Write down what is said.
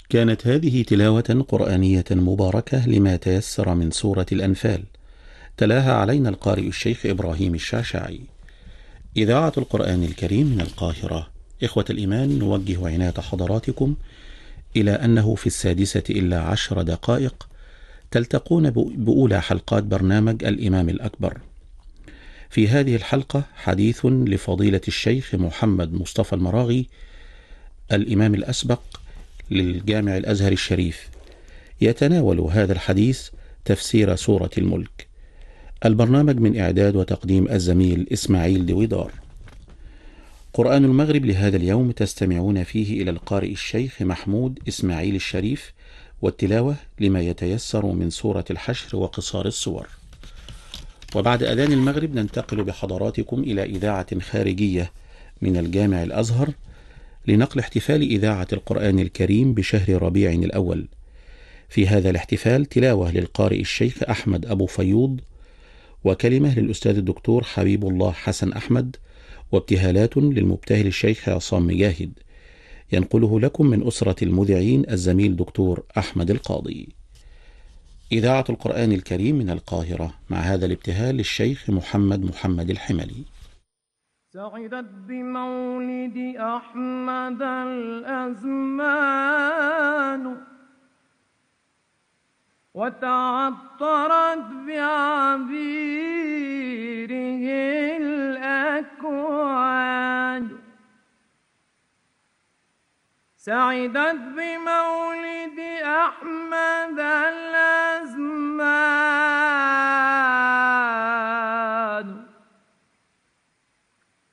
كانت هذه تلاوة قرآنية مباركة لما تيسر من سورة الأنفال، تلاها علينا القارئ الشيخ إبراهيم الشعشاعي. إذاعة القرآن الكريم من القاهرة. إخوة الإيمان، نوجه عناية حضراتكم إلى أنه في 6:10 تلتقون بأولى حلقات برنامج الإمام الأكبر. في هذه الحلقة حديث لفضيلة الشيخ محمد مصطفى المراغي، الإمام الأسبق للجامع الأزهر الشريف، يتناول هذا الحديث تفسير سورة الملك. البرنامج من إعداد وتقديم الزميل إسماعيل دويدار. قرآن المغرب لهذا اليوم تستمعون فيه إلى القارئ الشيخ محمود إسماعيل الشريف، والتلاوة لما يتيسر من سورة الحشر وقصار السور. وبعد أذان المغرب ننتقل بحضراتكم إلى إذاعة خارجية من الجامع الأزهر لنقل احتفال إذاعة القرآن الكريم بشهر ربيع الأول. في هذا الاحتفال تلاوة للقارئ الشيخ أحمد أبو فيوض، وكلمة للأستاذ الدكتور حبيب الله حسن أحمد، وابتهالات للمبتهل الشيخ عصام مجاهد، ينقله لكم من أسرة المذيعين الزميل دكتور أحمد القاضي. إذاعة القرآن الكريم من القاهرة، مع هذا الابتهال للشيخ محمد الحملي. سعدت بمولد أحمد الأزمان، وتعطرت بعبيره الأكوان. سعدت بمولد أحمد الأزمان،